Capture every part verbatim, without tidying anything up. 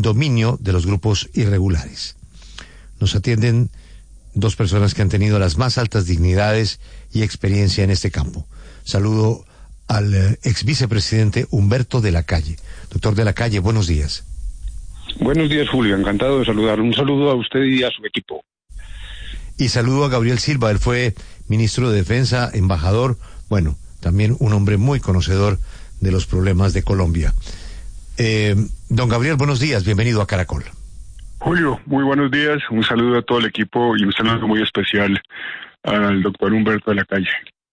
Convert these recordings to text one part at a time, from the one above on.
dominio de los grupos irregulares. Nos atienden dos personas que han tenido las más altas dignidades y experiencia en este campo. Saludo al eh, ex vicepresidente Humberto de la Calle. Doctor de la Calle, buenos días. Buenos días, Julio, encantado de saludar. Un saludo a usted y a su equipo. Y saludo a Gabriel Silva, él fue ministro de Defensa, embajador, bueno, también un hombre muy conocedor de los problemas de Colombia. Eh, don Gabriel, buenos días, bienvenido a Caracol. Julio, muy buenos días, un saludo a todo el equipo y un saludo muy especial al doctor Humberto de la Calle.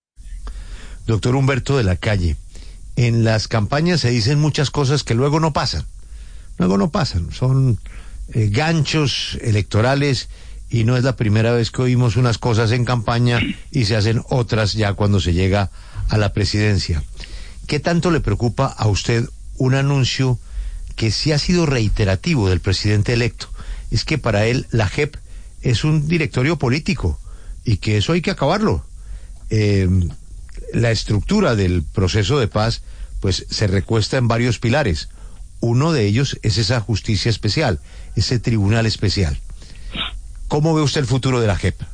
Doctor Humberto de la Calle, en las campañas se dicen muchas cosas que luego no pasan, luego no pasan, son eh, ganchos electorales y no es la primera vez que oímos unas cosas en campaña y se hacen otras ya cuando se llega a la presidencia. ¿Qué tanto le preocupa a usted un anuncio que sí ha sido reiterativo del presidente electo? Es que para él la J E P es un directorio político y que eso hay que acabarlo. Eh, la estructura del proceso de paz pues se recuesta en varios pilares. Uno de ellos es esa justicia especial, ese tribunal especial. ¿Cómo ve usted el futuro de la J E P?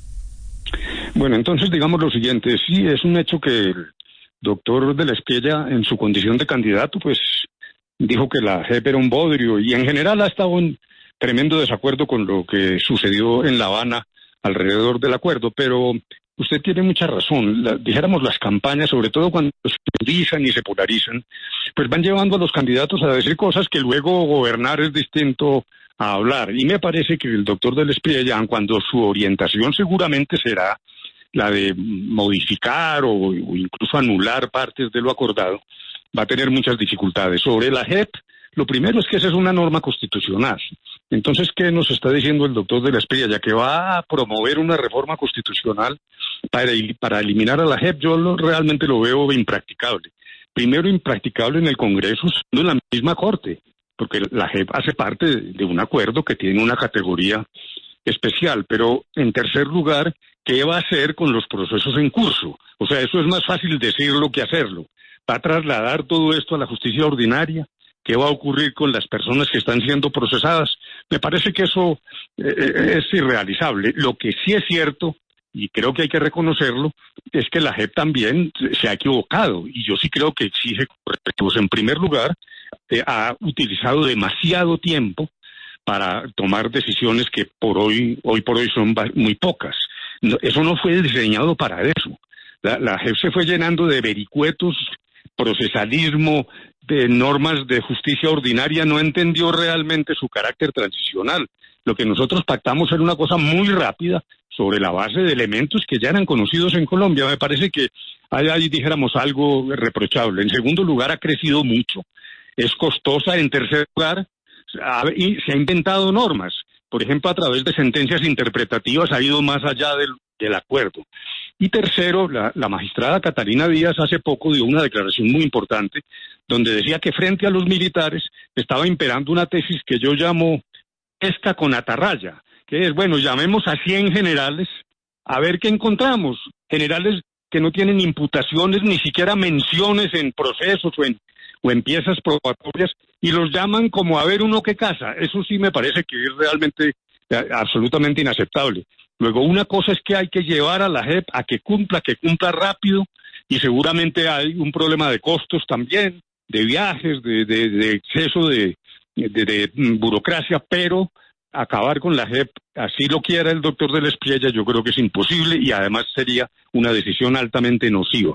Bueno, entonces digamos lo siguiente, sí es un hecho que el doctor de la Espriella en su condición de candidato pues dijo que la J E P era un bodrio y en general ha estado en tremendo desacuerdo con lo que sucedió en La Habana alrededor del acuerdo, pero usted tiene mucha razón. La, dijéramos las campañas, sobre todo cuando se polarizan y se polarizan, pues van llevando a los candidatos a decir cosas que luego gobernar es distinto a hablar. Y me parece que el doctor de la Espriella, cuando su orientación seguramente será la de modificar o, o incluso anular partes de lo acordado, va a tener muchas dificultades. Sobre la J E P, lo primero es que esa es una norma constitucional. Entonces, ¿qué nos está diciendo el doctor de la Espriella? Que va a promover una reforma constitucional para, para eliminar a la J E P. Yo lo, realmente lo veo impracticable. Primero, impracticable en el Congreso, no en la misma Corte, porque la J E P hace parte de, de un acuerdo que tiene una categoría especial. Pero, en tercer lugar, ¿qué va a hacer con los procesos en curso? O sea, eso es más fácil decirlo que hacerlo. ¿Va a trasladar todo esto a la justicia ordinaria? ¿Qué va a ocurrir con las personas que están siendo procesadas? Me parece que eso eh, es irrealizable. Lo que sí es cierto, y creo que hay que reconocerlo, es que la J E P también se ha equivocado, y yo sí creo que exige correctivos. En primer lugar, eh, ha utilizado demasiado tiempo para tomar decisiones que por hoy, hoy por hoy son muy pocas. No, eso no fue diseñado para eso. La, la J E P se fue llenando de vericuetos, procesalismo, de normas de justicia ordinaria, no entendió realmente su carácter transicional. Lo que nosotros pactamos era una cosa muy rápida sobre la base de elementos que ya eran conocidos en Colombia. Me parece que hay ahí, dijéramos, algo reprochable. En segundo lugar, ha crecido mucho, es costosa. En tercer lugar, ha, y se ha inventado normas. Por ejemplo, a través de sentencias interpretativas ha ido más allá del, del acuerdo. Y tercero, la, la magistrada Catalina Díaz hace poco dio una declaración muy importante donde decía que frente a los militares estaba imperando una tesis que yo llamo pesca con atarraya, que es, bueno, llamemos a cien generales a ver qué encontramos. Generales que no tienen imputaciones, ni siquiera menciones en procesos o en, o en piezas probatorias, y los llaman como a ver uno que caza. Eso sí me parece que es realmente eh, absolutamente inaceptable. Luego, una cosa es que hay que llevar a la J E P a que cumpla, que cumpla rápido, y seguramente hay un problema de costos también, de viajes, de, de, de exceso de, de, de burocracia, pero acabar con la J E P, así lo quiera el doctor de la Espriella, yo creo que es imposible y además sería una decisión altamente nociva.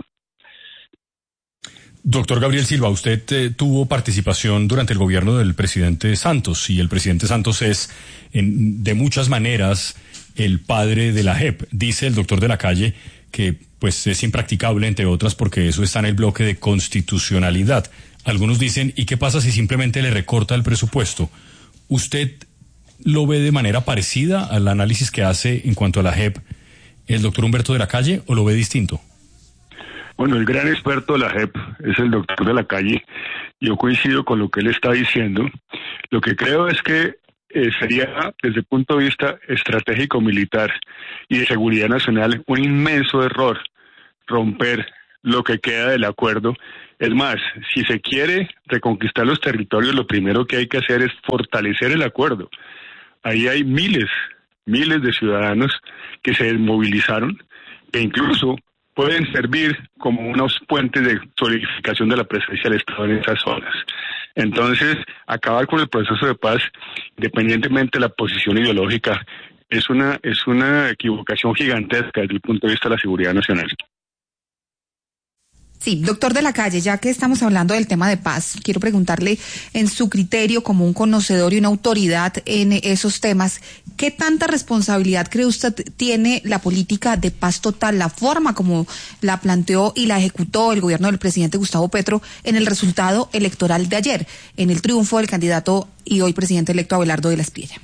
Doctor Gabriel Silva, usted eh, tuvo participación durante el gobierno del presidente Santos, y el presidente Santos es en, de muchas maneras el padre de la J E P. Dice el doctor de la Calle que pues es impracticable, entre otras, porque eso está en el bloque de constitucionalidad. Algunos dicen, ¿y qué pasa si simplemente le recorta el presupuesto? ¿Usted lo ve de manera parecida al análisis que hace en cuanto a la J E P el doctor Humberto de la Calle, o lo ve distinto? Bueno, el gran experto de la J E P es el doctor de la Calle. Yo coincido con lo que él está diciendo. Lo que creo es que eh, sería, desde el punto de vista estratégico militar y de seguridad nacional, un inmenso error romper lo que queda del acuerdo. Es más, si se quiere reconquistar los territorios, lo primero que hay que hacer es fortalecer el acuerdo. Ahí hay miles, miles de ciudadanos que se desmovilizaron e incluso pueden servir como unos puentes de solidificación de la presencia del Estado en esas zonas. Entonces, acabar con el proceso de paz, independientemente de la posición ideológica, es una, es una equivocación gigantesca desde el punto de vista de la seguridad nacional. Sí, doctor de la Calle, ya que estamos hablando del tema de paz, quiero preguntarle, en su criterio como un conocedor y una autoridad en esos temas, ¿qué tanta responsabilidad cree usted tiene la política de paz total, la forma como la planteó y la ejecutó el gobierno del presidente Gustavo Petro en el resultado electoral de ayer, en el triunfo del candidato y hoy presidente electo Abelardo de la Espriella?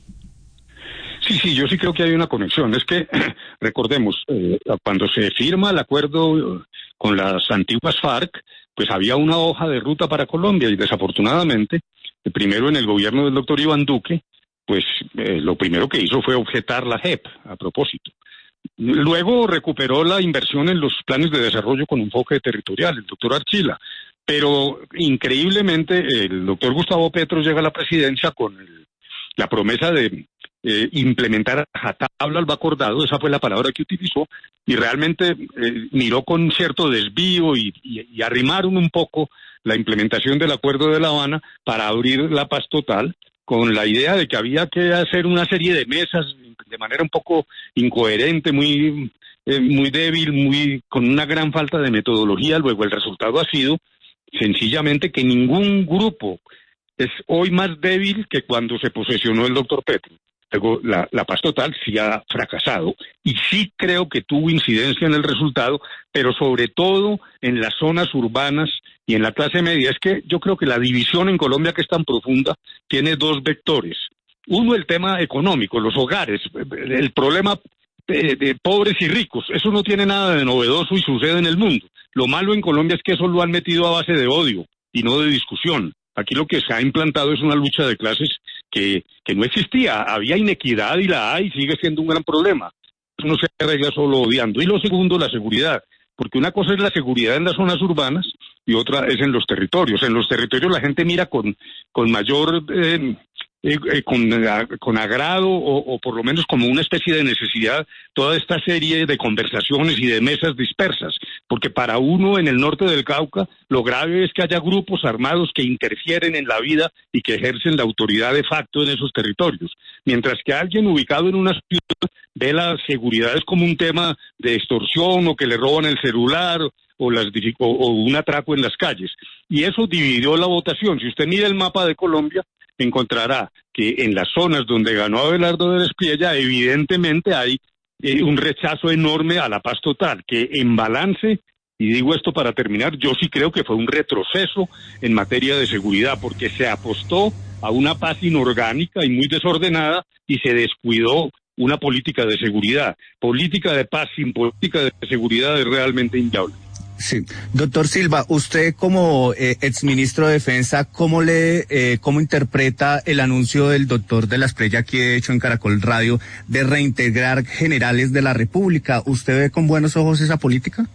Sí, sí, yo sí creo que hay una conexión. Es que, recordemos, eh, cuando se firma el acuerdo con las antiguas FARC, pues había una hoja de ruta para Colombia y desafortunadamente, primero en el gobierno del doctor Iván Duque, pues eh, lo primero que hizo fue objetar la J E P, a propósito. Luego recuperó la inversión en los planes de desarrollo con enfoque territorial, el doctor Archila. Pero increíblemente el doctor Gustavo Petro llega a la presidencia con el, la promesa de eh, implementar a tabla lo acordado, esa fue la palabra que utilizó, y realmente eh, miró con cierto desvío y, y, y arrimaron un poco la implementación del Acuerdo de La Habana para abrir la paz total, con la idea de que había que hacer una serie de mesas de manera un poco incoherente, muy, eh, muy débil, muy con una gran falta de metodología. Luego el resultado ha sido sencillamente que ningún grupo es hoy más débil que cuando se posesionó el doctor Petro. Luego la, la paz total sí ha fracasado y sí creo que tuvo incidencia en el resultado, pero sobre todo en las zonas urbanas y en la clase media. Es que yo creo que la división en Colombia, que es tan profunda, tiene dos vectores. Uno, el tema económico, los hogares, el problema de, de pobres y ricos. Eso no tiene nada de novedoso y sucede en el mundo. Lo malo en Colombia es que eso lo han metido a base de odio y no de discusión. Aquí lo que se ha implantado es una lucha de clases que, que no existía. Había inequidad y la hay, sigue siendo un gran problema. Eso no se arregla solo odiando. Y lo segundo, la seguridad. Porque una cosa es la seguridad en las zonas urbanas y otra es en los territorios. En los territorios la gente mira con, con mayor... Eh, Eh, eh, con, eh, con agrado o, o por lo menos como una especie de necesidad toda esta serie de conversaciones y de mesas dispersas, porque para uno en el norte del Cauca lo grave es que haya grupos armados que interfieren en la vida y que ejercen la autoridad de facto en esos territorios, mientras que alguien ubicado en una ciudad ve la seguridad es como un tema de extorsión o que le roban el celular o, las, o, o un atraco en las calles, y eso dividió la votación. Si usted mira el mapa de Colombia, encontrará que en las zonas donde ganó Abelardo de la Espriella evidentemente hay eh, un rechazo enorme a la paz total, que en balance, y digo esto para terminar, yo sí creo que fue un retroceso en materia de seguridad, porque se apostó a una paz inorgánica y muy desordenada y se descuidó una política de seguridad. Política de paz sin política de seguridad es realmente inviable. Sí, doctor Silva, usted como eh, exministro de Defensa, ¿cómo le, eh, cómo interpreta el anuncio del doctor de la Espriella aquí hecho en Caracol Radio de reintegrar generales de la República? ¿Usted ve con buenos ojos esa política?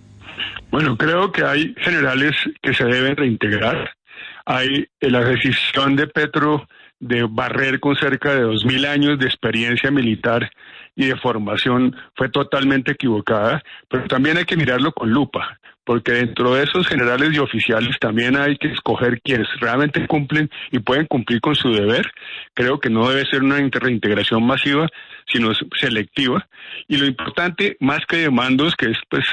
Bueno, creo que hay generales que se deben reintegrar. Hay la decisión de Petro de barrer con cerca de dos mil años de experiencia militar y de formación fue totalmente equivocada, pero también hay que mirarlo con lupa, porque dentro de esos generales y oficiales también hay que escoger quienes realmente cumplen y pueden cumplir con su deber. Creo que no debe ser una reintegración masiva, sino selectiva, y lo importante, más que de mandos, que es pues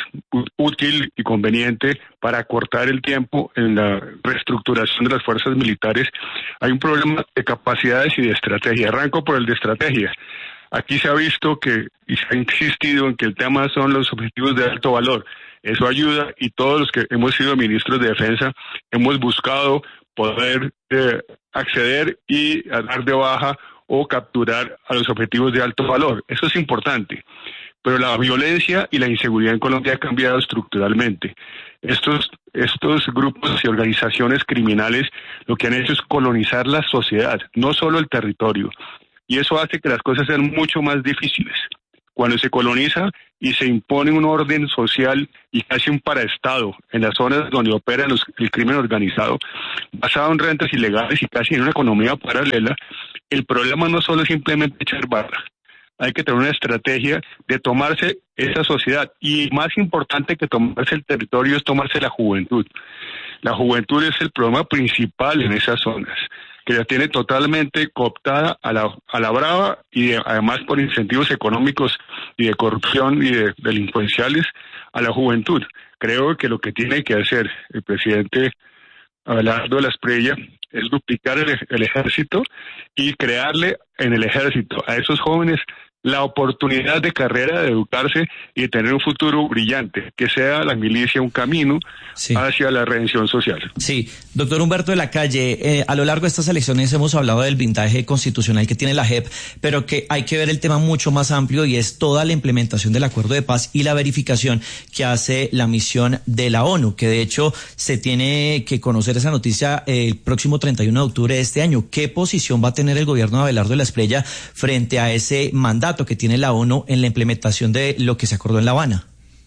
útil y conveniente para acortar el tiempo en la reestructuración de las fuerzas militares, hay un problema de capacidades y de estrategia. Arranco por el de estrategia. Aquí se ha visto que, y se ha insistido en que el tema son los objetivos de alto valor. Eso ayuda, y todos los que hemos sido ministros de defensa hemos buscado poder eh, acceder y a dar de baja o capturar a los objetivos de alto valor. Eso es importante. Pero la violencia y la inseguridad en Colombia ha cambiado estructuralmente. Estos, estos grupos y organizaciones criminales lo que han hecho es colonizar la sociedad, no solo el territorio. Y eso hace que las cosas sean mucho más difíciles. Cuando se coloniza y se impone un orden social y casi un paraestado en las zonas donde opera los, el crimen organizado, basado en rentas ilegales y casi en una economía paralela, el problema no solo es simplemente echar barra. Hay que tener una estrategia de tomarse esa sociedad. Y más importante que tomarse el territorio es tomarse la juventud. La juventud es el problema principal en esas zonas, que la tiene totalmente cooptada a la, a la brava y de, además por incentivos económicos y de corrupción y de delincuenciales a la juventud. Creo que lo que tiene que hacer el presidente Abelardo de la Espriella es duplicar el, el ejército y crearle en el ejército a esos jóvenes la oportunidad de carrera, de educarse y de tener un futuro brillante, que sea la milicia un camino sí. hacia la redención social. Sí, doctor Humberto de la Calle, eh, a lo largo de estas elecciones hemos hablado del blindaje constitucional que tiene la J E P, pero que hay que ver el tema mucho más amplio y es toda la implementación del acuerdo de paz y la verificación que hace la misión de la ONU, que de hecho se tiene que conocer esa noticia eh, el próximo treinta y uno de octubre de este año. ¿Qué posición va a tener el gobierno de Abelardo de la Espriella frente a ese mandato que tiene la ONU en la implementación de lo que se acordó en La Habana?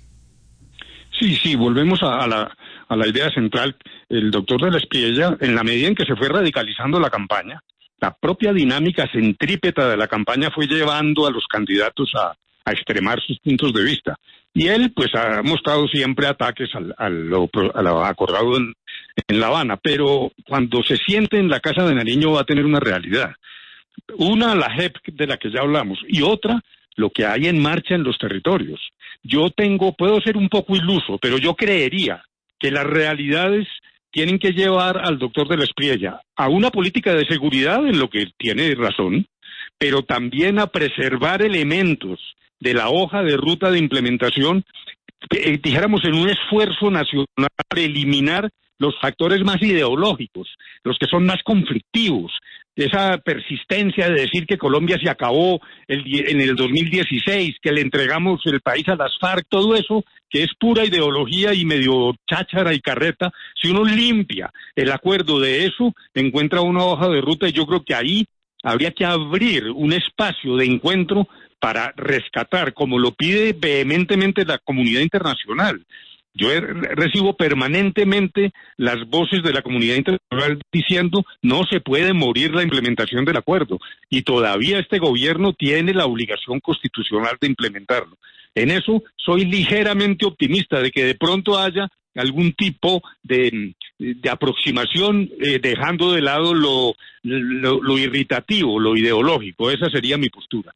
Sí, sí, volvemos a, a, la, a la idea central. El doctor de la Espriella, en la medida en que se fue radicalizando la campaña, la propia dinámica centrípeta de la campaña fue llevando a los candidatos a, a extremar sus puntos de vista. Y él, pues, ha mostrado siempre ataques al, a, lo, a lo acordado en, en La Habana, pero cuando se siente en la Casa de Nariño va a tener una realidad. Una, la J E P de la que ya hablamos, y otra, lo que hay en marcha en los territorios. Yo tengo, puedo ser un poco iluso, pero yo creería que las realidades tienen que llevar al doctor de la Espriella a una política de seguridad, en lo que tiene razón, pero también a preservar elementos de la hoja de ruta de implementación, eh, dijéramos en un esfuerzo nacional para eliminar los factores más ideológicos, los que son más conflictivos, esa persistencia de decir que Colombia se acabó el, en el dos mil dieciséis, que le entregamos el país a las FARC, todo eso que es pura ideología y medio cháchara y carreta. Si uno limpia el acuerdo de eso, encuentra una hoja de ruta y yo creo que ahí habría que abrir un espacio de encuentro para rescatar, como lo pide vehementemente la comunidad internacional. Yo he, recibo permanentemente las voces de la comunidad internacional diciendo no se puede morir la implementación del acuerdo y todavía este gobierno tiene la obligación constitucional de implementarlo. En eso soy ligeramente optimista de que de pronto haya algún tipo de, de aproximación eh, dejando de lado lo, lo, lo irritativo, lo ideológico. Esa sería mi postura.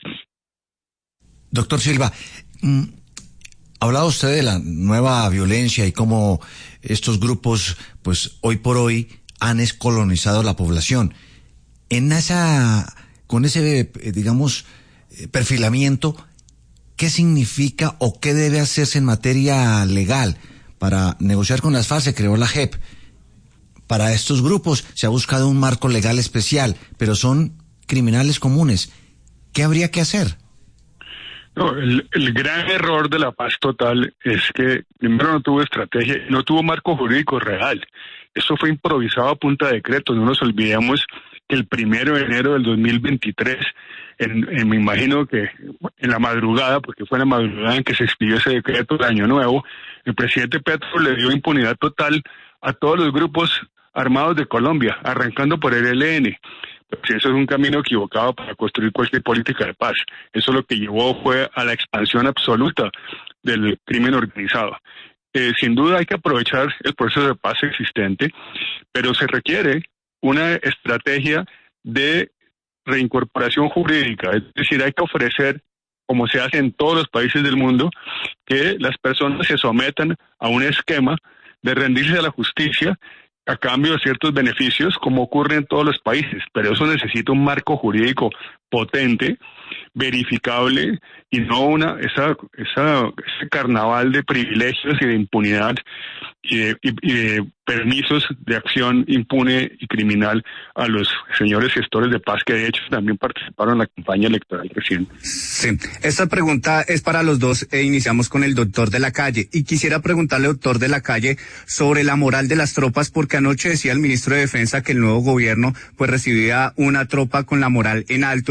Doctor Silva, mm... hablaba usted de la nueva violencia y cómo estos grupos, pues hoy por hoy, han escolonizado la población. En esa, con ese, digamos, perfilamiento, ¿qué significa o qué debe hacerse en materia legal para negociar con las FARC? Se creó la J E P. Para estos grupos se ha buscado un marco legal especial, pero son criminales comunes. ¿Qué habría que hacer? No, el, el gran error de la paz total es que primero no tuvo estrategia, no tuvo marco jurídico real. Eso fue improvisado a punta de decreto. No nos olvidemos que el primero de enero del dos mil veintitrés, en, en, me imagino que en la madrugada, porque fue en la madrugada en que se expidió ese decreto de Año Nuevo, el presidente Petro le dio impunidad total a todos los grupos armados de Colombia, arrancando por el E L N. Pues eso es un camino equivocado para construir cualquier política de paz. Eso lo que llevó fue a la expansión absoluta del crimen organizado. Eh, sin duda hay que aprovechar el proceso de paz existente, pero se requiere una estrategia de reincorporación jurídica. Es decir, hay que ofrecer, como se hace en todos los países del mundo, que las personas se sometan a un esquema de rendirse a la justicia a cambio de ciertos beneficios, como ocurre en todos los países, pero eso necesita un marco jurídico potente, verificable, y no una esa, esa ese carnaval de privilegios y de impunidad y de, y, y de permisos de acción impune y criminal a los señores gestores de paz que de hecho también participaron en la campaña electoral reciente. Sí, esta pregunta es para los dos e iniciamos con el doctor de la Calle. Y quisiera preguntarle, doctor de la Calle, sobre la moral de las tropas, porque anoche decía el ministro de Defensa que el nuevo gobierno pues recibía una tropa con la moral en alto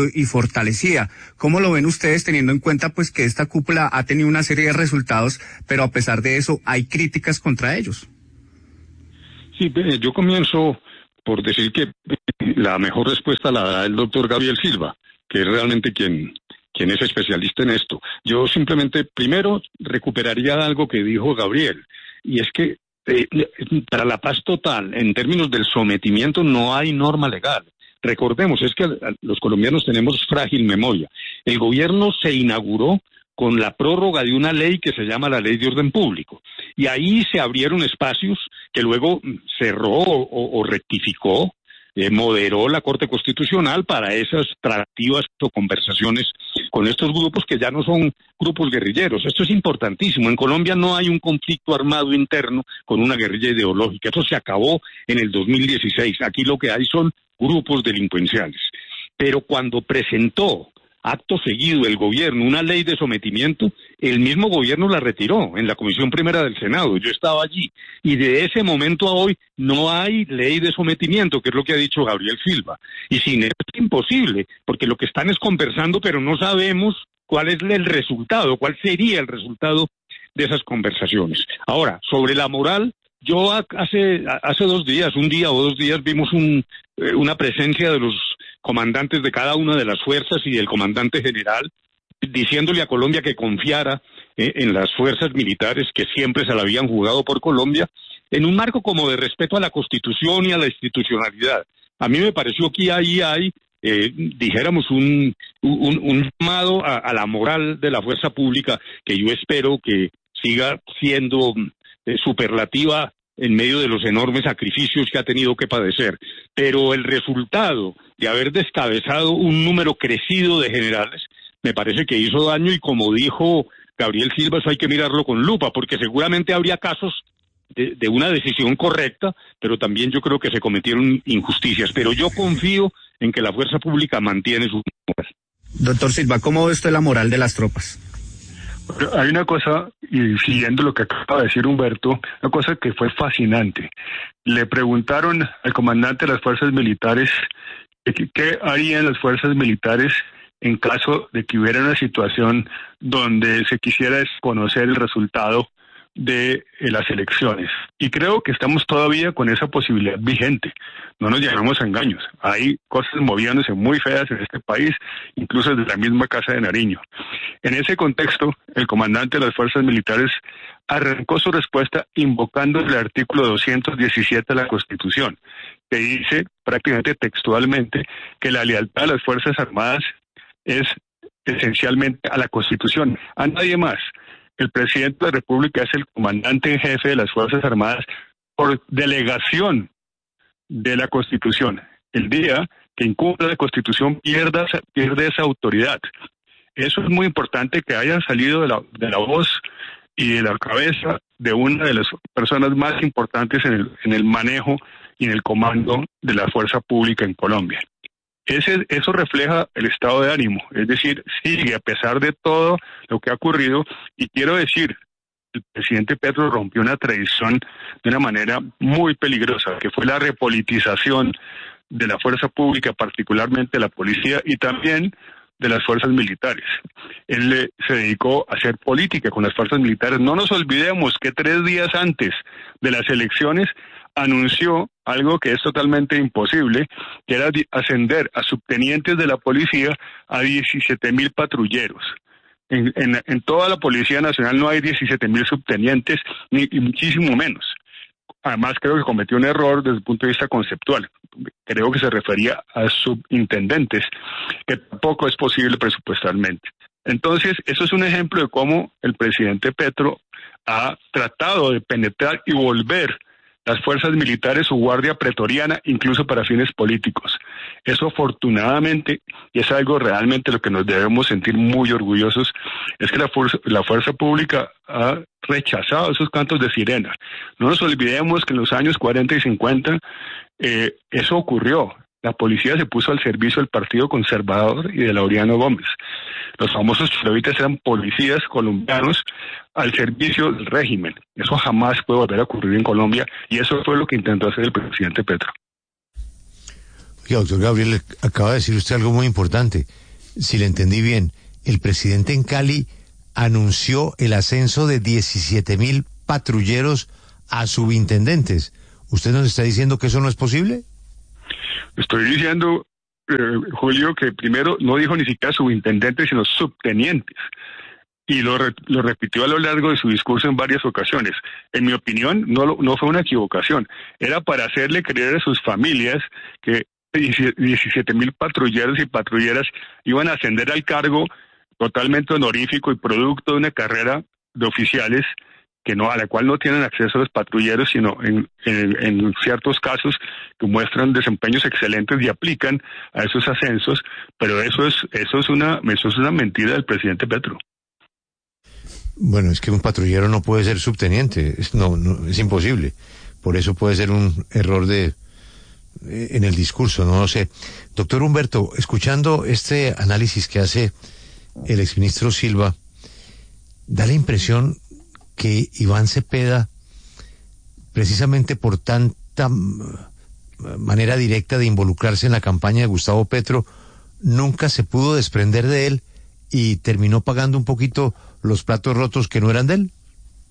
y fortalecida. ¿Cómo lo ven ustedes teniendo en cuenta pues que esta cúpula ha tenido una serie de resultados, pero a pesar de eso hay críticas contra ellos? Sí, yo comienzo por decir que la mejor respuesta la da el doctor Gabriel Silva, que es realmente quien, quien es especialista en esto. Yo simplemente, primero, recuperaría algo que dijo Gabriel, y es que eh, para la paz total, en términos del sometimiento, no hay norma legal. Recordemos, es que los colombianos tenemos frágil memoria. El gobierno se inauguró con la prórroga de una ley que se llama la Ley de Orden Público. Y ahí se abrieron espacios que luego cerró o, o rectificó, eh, moderó la Corte Constitucional para esas tratativas o conversaciones con estos grupos que ya no son grupos guerrilleros. Esto es importantísimo. En Colombia no hay un conflicto armado interno con una guerrilla ideológica. Eso se acabó en el dos mil dieciséis. Aquí lo que hay son grupos delincuenciales. Pero cuando presentó acto seguido el gobierno una ley de sometimiento, el mismo gobierno la retiró en la Comisión Primera del Senado. Yo estaba allí, y de ese momento a hoy no hay ley de sometimiento, que es lo que ha dicho Gabriel Silva. Y sin eso es imposible, porque lo que están es conversando, pero no sabemos cuál es el resultado, cuál sería el resultado de esas conversaciones. Ahora, sobre la moral, yo hace, hace dos días, un día o dos días, vimos un, eh, una presencia de los comandantes de cada una de las fuerzas y del comandante general, diciéndole a Colombia que confiara eh, en las fuerzas militares que siempre se la habían jugado por Colombia, en un marco como de respeto a la Constitución y a la institucionalidad. A mí me pareció que ahí hay, eh, dijéramos, un, un, un llamado a, a la moral de la fuerza pública, que yo espero que siga siendo eh, superlativa en medio de los enormes sacrificios que ha tenido que padecer. Pero el resultado de haber descabezado un número crecido de generales, me parece que hizo daño, y como dijo Gabriel Silva, eso hay que mirarlo con lupa, porque seguramente habría casos de, de una decisión correcta, pero también yo creo que se cometieron injusticias. Pero yo confío en que la fuerza pública mantiene su moral. Doctor Silva, ¿cómo ve usted la moral de las tropas? Hay una cosa, y siguiendo lo que acaba de decir Humberto, una cosa que fue fascinante. Le preguntaron al comandante de las fuerzas militares qué harían las fuerzas militares en caso de que hubiera una situación donde se quisiera desconocer el resultado de eh, las elecciones. Y creo que estamos todavía con esa posibilidad vigente. No nos llevemos a engaños. Hay cosas moviéndose muy feas en este país, incluso desde la misma Casa de Nariño. En ese contexto, el comandante de las fuerzas militares arrancó su respuesta invocando el artículo doscientos diecisiete de la Constitución, que dice prácticamente textualmente que la lealtad de las Fuerzas Armadas es esencialmente a la Constitución, a nadie más. El presidente de la República es el comandante en jefe de las Fuerzas Armadas por delegación de la Constitución. El día que incumpla la Constitución pierda, pierde esa autoridad. Eso es muy importante, que haya salido de la, de la voz y de la cabeza de una de las personas más importantes en el, en el manejo y en el comando de la fuerza pública en Colombia. Ese, eso refleja el estado de ánimo, es decir, sigue a pesar de todo lo que ha ocurrido. Y quiero decir, el presidente Petro rompió una tradición de una manera muy peligrosa, que fue la repolitización de la fuerza pública, particularmente de la policía y también de las fuerzas militares. Él eh, se dedicó a hacer política con las fuerzas militares. No nos olvidemos que tres días antes de las elecciones anunció algo que es totalmente imposible, que era ascender a subtenientes de la policía a diecisiete mil patrulleros. En, en, en toda la Policía Nacional no hay diecisiete mil subtenientes, ni y muchísimo menos. Además, creo que cometió un error desde el punto de vista conceptual. Creo que se refería a subintendentes, que tampoco es posible presupuestalmente. Entonces, eso es un ejemplo de cómo el presidente Petro ha tratado de penetrar y volver las fuerzas militares su guardia pretoriana, incluso para fines políticos. Eso, afortunadamente, y es algo realmente lo que nos debemos sentir muy orgullosos, es que la fuerza, la fuerza pública ha rechazado esos cantos de sirena. No nos olvidemos que en los años cuarenta y cincuenta eh, eso ocurrió. La policía se puso al servicio del Partido Conservador y de Laureano Gómez. Los famosos cholovitas eran policías colombianos al servicio del régimen. Eso jamás puede volver a ocurrir en Colombia, y eso fue lo que intentó hacer el presidente Petro. Oiga, doctor Gabriel, acaba de decir usted algo muy importante. Si le entendí bien, el presidente en Cali anunció el ascenso de diecisiete mil patrulleros a subintendentes. ¿Usted nos está diciendo que eso no es posible? Estoy diciendo, eh, Julio, que primero no dijo ni siquiera subintendentes, sino subtenientes. Y lo, re, lo repitió a lo largo de su discurso en varias ocasiones. En mi opinión, no, no fue una equivocación. Era para hacerle creer a sus familias que diecisiete mil patrulleros y patrulleras iban a ascender al cargo totalmente honorífico y producto de una carrera de oficiales que no, a la cual no tienen acceso los patrulleros, sino en, en, en ciertos casos que muestran desempeños excelentes y aplican a esos ascensos, pero eso es, eso es una, eso es una mentira del presidente Petro. Bueno, es que un patrullero no puede ser subteniente, es, no, no, es imposible. Por eso puede ser un error de en el discurso, no lo sé. Doctor Humberto, escuchando este análisis que hace el exministro Silva, da la impresión que Iván Cepeda, precisamente por tanta manera directa de involucrarse en la campaña de Gustavo Petro, nunca se pudo desprender de él y terminó pagando un poquito los platos rotos que no eran de él.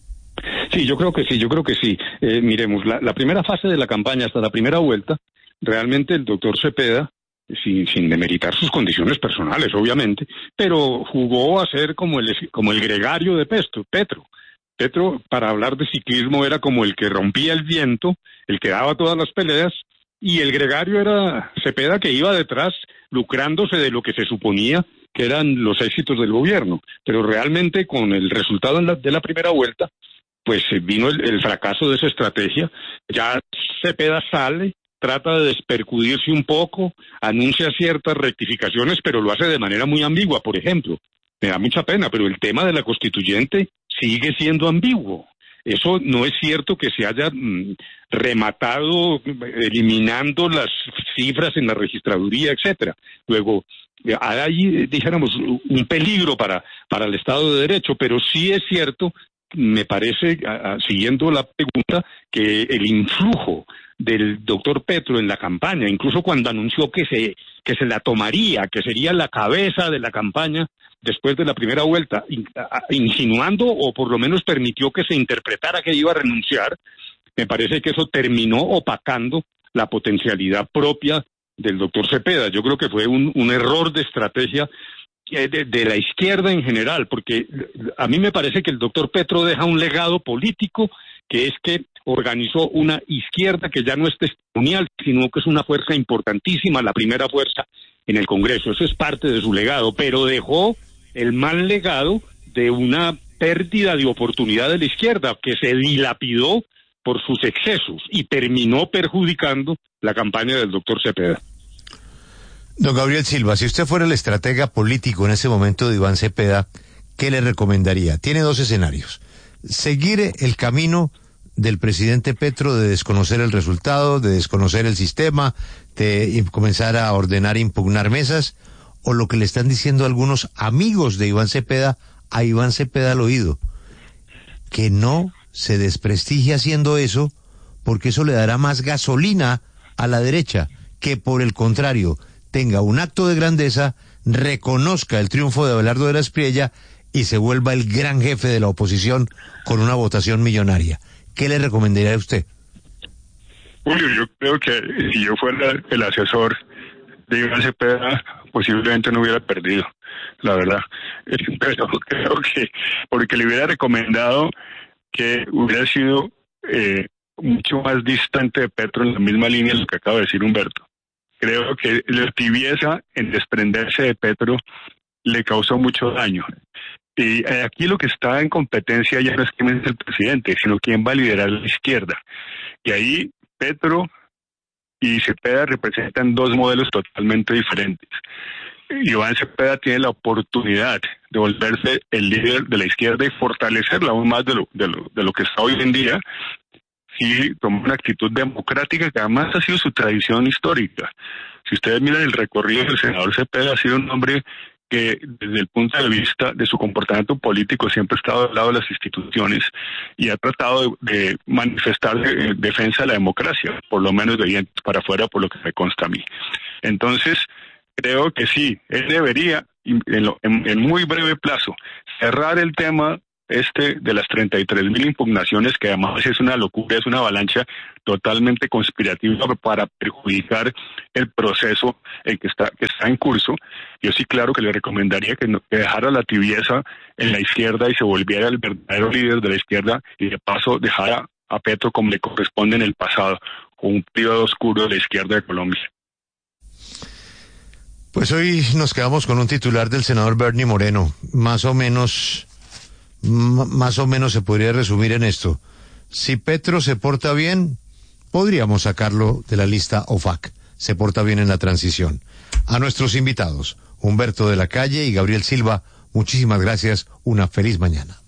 Sí, yo creo que sí, yo creo que sí. Eh, miremos, la, la primera fase de la campaña hasta la primera vuelta, realmente el doctor Cepeda, sin, sin demeritar sus condiciones personales, obviamente, pero jugó a ser como el, como el gregario de Petro. Petro. Petro, para hablar de ciclismo, era como el que rompía el viento, el que daba todas las peleas, y el gregario era Cepeda, que iba detrás lucrándose de lo que se suponía que eran los éxitos del gobierno. Pero realmente con el resultado en la, de la primera vuelta, pues vino el, el fracaso de esa estrategia. Ya Cepeda sale, trata de despercudirse un poco, anuncia ciertas rectificaciones, pero lo hace de manera muy ambigua. Por ejemplo, me da mucha pena, pero el tema de la constituyente sigue siendo ambiguo. Eso no es cierto que se haya mm, rematado eliminando las cifras en la registraduría, etcétera. Luego, hay, dijéramos, un peligro para, para el Estado de Derecho, pero sí es cierto, me parece, a, a, siguiendo la pregunta, que el influjo del doctor Petro en la campaña, incluso cuando anunció que se, que se la tomaría, que sería la cabeza de la campaña después de la primera vuelta, insinuando o por lo menos permitió que se interpretara que iba a renunciar, me parece que eso terminó opacando la potencialidad propia del doctor Cepeda. Yo creo que fue un, un error de estrategia de, de la izquierda en general, porque a mí me parece que el doctor Petro deja un legado político, que es que organizó una izquierda que ya no es testimonial, sino que es una fuerza importantísima, la primera fuerza en el Congreso. Eso es parte de su legado, pero dejó el mal legado de una pérdida de oportunidad de la izquierda, que se dilapidó por sus excesos y terminó perjudicando la campaña del doctor Cepeda. Don Gabriel Silva, si usted fuera el estratega político en ese momento de Iván Cepeda, ¿qué le recomendaría? Tiene dos escenarios. Seguir el camino del presidente Petro de desconocer el resultado, de desconocer el sistema, de comenzar a ordenar e impugnar mesas, o lo que le están diciendo algunos amigos de Iván Cepeda a Iván Cepeda al oído, que no se desprestigie haciendo eso, porque eso le dará más gasolina a la derecha, que por el contrario tenga un acto de grandeza, reconozca el triunfo de Abelardo de la Espriella y se vuelva el gran jefe de la oposición con una votación millonaria. ¿Qué le recomendaría a usted? Julio, yo creo que si yo fuera el asesor de Iván Cepeda, posiblemente no hubiera perdido, la verdad. Pero creo que, porque le hubiera recomendado que hubiera sido eh, mucho más distante de Petro en la misma línea de lo que acaba de decir Humberto. Creo que la tibieza en desprenderse de Petro le causó mucho daño. Y aquí lo que está en competencia ya no es quién es el presidente, sino quién va a liderar la izquierda. Y ahí Petro y Cepeda representan dos modelos totalmente diferentes. Iván Cepeda tiene la oportunidad de volverse el líder de la izquierda y fortalecerla aún más de lo, de lo, de lo que está hoy en día, si toma una actitud democrática que además ha sido su tradición histórica. Si ustedes miran el recorrido del senador Cepeda, ha sido un hombre que desde el punto de vista de su comportamiento político siempre ha estado al lado de las instituciones y ha tratado de, de manifestar de, defensa de la democracia, por lo menos de dientes para afuera, por lo que me consta a mí. Entonces, creo que sí, él debería, en, lo, en, en muy breve plazo, cerrar el tema este de las treinta y tres mil impugnaciones, que además es una locura, es una avalancha totalmente conspirativa para perjudicar el proceso el que está que está en curso. Yo sí, claro que le recomendaría que, no, que dejara la tibieza en la izquierda y se volviera el verdadero líder de la izquierda, y de paso dejara a Petro como le corresponde en el pasado, con un periodo oscuro de la izquierda de Colombia. Pues hoy nos quedamos con un titular del senador Bernie Moreno, más o menos... M- más o menos se podría resumir en esto: si Petro se porta bien, podríamos sacarlo de la lista O F A C, se porta bien en la transición. A nuestros invitados, Humberto de la Calle y Gabriel Silva, muchísimas gracias, una feliz mañana.